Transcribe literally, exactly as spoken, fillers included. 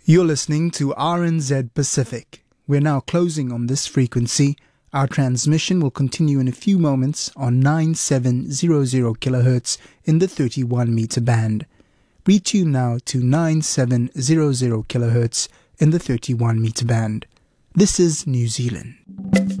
You're listening to R N Z Pacific. We're now closing on this frequency. Our transmission will continue in a few moments on nine seven zero zero kilohertz in the thirty-one meter band. Retune now to nine seven zero zero kilohertz in the thirty-one meter band. This is New Zealand.